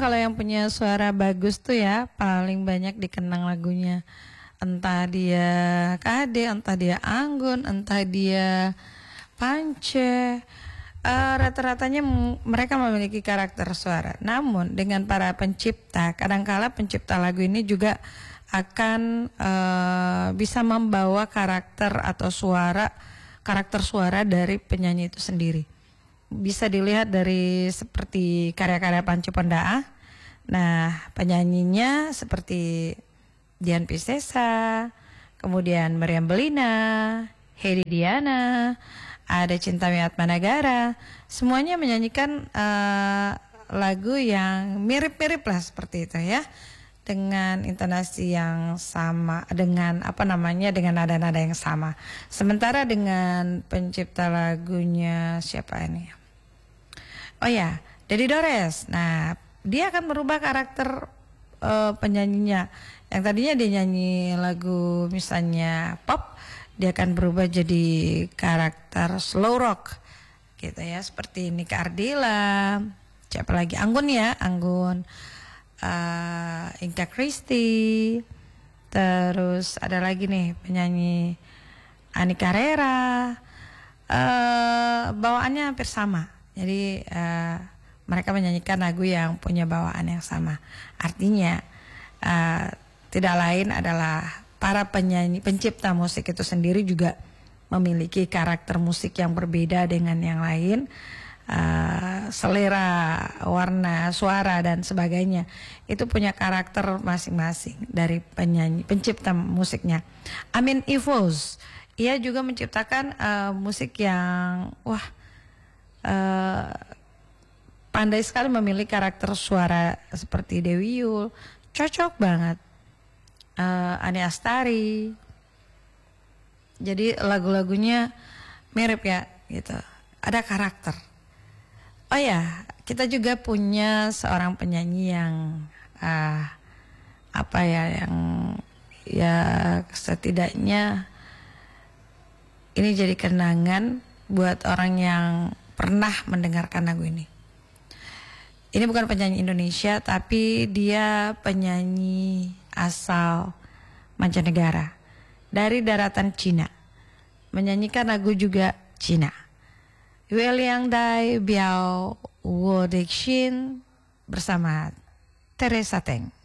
kalau yang punya suara bagus tuh ya paling banyak dikenang lagunya. Entah dia Kade, entah dia Anggun, entah dia Pance. Rata-ratanya mereka memiliki karakter suara. Namun dengan para pencipta, kadangkala pencipta lagu ini juga akan bisa membawa karakter atau karakter suara dari penyanyi itu sendiri. Bisa dilihat dari seperti karya-karya Pancu Pondaah. Nah, penyanyinya seperti Dian Piscesa, kemudian Meriam Belina, Hedi Diana, ada Cinta Miat Managara. Semuanya menyanyikan lagu yang mirip-mirip lah seperti itu ya, dengan intonasi yang sama, dengan dengan nada-nada yang sama. Sementara dengan pencipta lagunya siapa ini? Oh ya, Dedi Dores. Nah, dia akan merubah karakter penyanyinya. Yang tadinya dia nyanyi lagu misalnya pop, dia akan berubah jadi karakter slow rock, gitu ya. Seperti Nika Ardila, siapa lagi? Anggun ya, Anggun. Inka Christie, terus ada lagi nih penyanyi Ani Carrera. Bawaannya hampir sama. Jadi mereka menyanyikan lagu yang punya bawaan yang sama. Artinya tidak lain adalah para penyanyi, pencipta musik itu sendiri juga memiliki karakter musik yang berbeda dengan yang lain. Selera, warna, suara dan sebagainya itu punya karakter masing-masing dari penyanyi, pencipta musiknya. Amin Ivos, ia juga menciptakan musik yang pandai sekali memilih karakter suara seperti Dewi Yul, cocok banget. Ani Astari, jadi lagu-lagunya mirip ya gitu, ada karakter. Oh ya, kita juga punya seorang penyanyi yang yang ya setidaknya ini jadi kenangan buat orang yang pernah mendengarkan lagu ini. Ini bukan penyanyi Indonesia, tapi dia penyanyi asal mancanegara dari daratan Cina, menyanyikan lagu juga Cina. Liang Dai Biao Wo Dexin bersama Teresa Teng.